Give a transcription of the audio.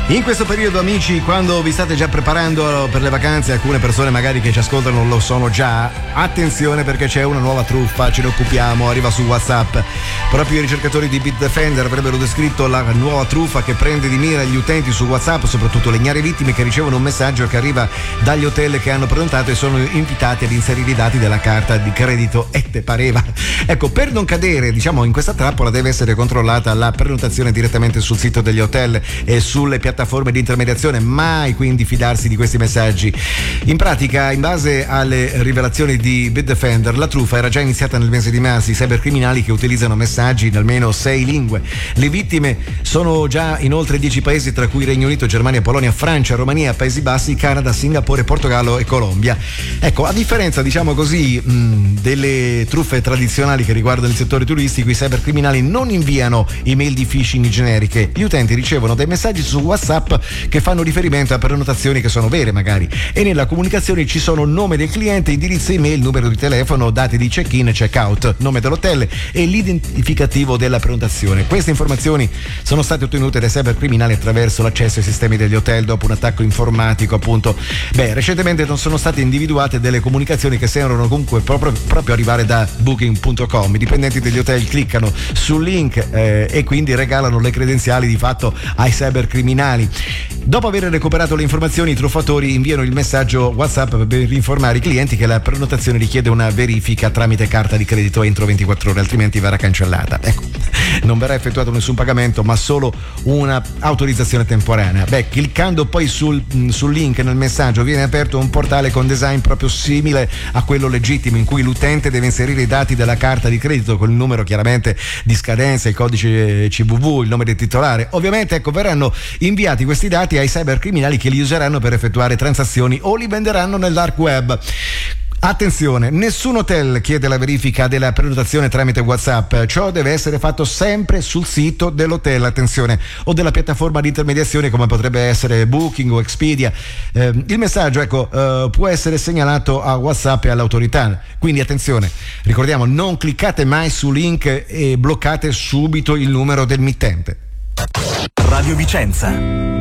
In questo periodo, amici, quando vi state già preparando per le vacanze, alcune persone magari che ci ascoltano lo sono già, attenzione perché c'è una nuova truffa, ce ne occupiamo, arriva su WhatsApp. Proprio i ricercatori di Bitdefender avrebbero descritto la nuova truffa che prende di mira gli utenti su WhatsApp, soprattutto le ignare vittime che ricevono un messaggio che arriva dagli hotel che hanno prenotato e sono invitati ad inserire i dati della carta di credito. E te pareva? Ecco, per non cadere, diciamo, in questa trappola deve essere controllata la prenotazione direttamente sul sito degli hotel e sulle piattaforme di intermediazione, mai quindi fidarsi di questi messaggi. In pratica, in base alle rivelazioni di Bitdefender, la truffa era già iniziata nel mese di marzo. I cybercriminali che utilizzano messaggi in almeno 6 lingue. Le vittime sono già in oltre 10 paesi, tra cui Regno Unito, Germania, Polonia, Francia, Romania, Paesi Bassi, Canada, Singapore, Portogallo e Colombia. Ecco, a differenza, diciamo così, delle truffe tradizionali che riguardano il settore turistico, i cybercriminali non inviano email di phishing generiche. Gli utenti ricevono dei messaggi su WhatsApp che fanno riferimento a prenotazioni che sono vere magari, e nella comunicazione ci sono nome del cliente, indirizzo email, numero di telefono, dati di check-in e check-out, nome dell'hotel e l'identificativo della prenotazione. Queste informazioni sono state ottenute dai cybercriminali attraverso l'accesso ai sistemi degli hotel dopo un attacco informatico, appunto. Recentemente non sono state individuate delle comunicazioni che sembrano comunque proprio arrivare da Booking.com. I dipendenti degli hotel cliccano sul link e quindi regalano le credenziali di fatto ai cybercriminali. Dopo aver recuperato le informazioni, i truffatori inviano il messaggio WhatsApp per informare i clienti che la prenotazione richiede una verifica tramite carta di credito entro 24 ore, altrimenti verrà cancellata. Ecco, non verrà effettuato nessun pagamento, ma solo una autorizzazione temporanea. Cliccando poi sul link nel messaggio viene aperto un portale con design proprio simile a quello legittimo, in cui l'utente deve inserire i dati della carta di credito con il numero chiaramente di scadenza, il codice CVV, il nome del titolare. Ovviamente, ecco, verranno inviati questi dati ai cybercriminali che li useranno per effettuare transazioni o li venderanno nel dark web. Attenzione, nessun hotel chiede la verifica della prenotazione tramite WhatsApp, ciò deve essere fatto sempre sul sito dell'hotel, attenzione, o della piattaforma di intermediazione come potrebbe essere Booking o Expedia. Il messaggio, ecco, può essere segnalato a WhatsApp e all'autorità, quindi attenzione, ricordiamo, non cliccate mai su link e bloccate subito il numero del mittente. Radio Vicenza.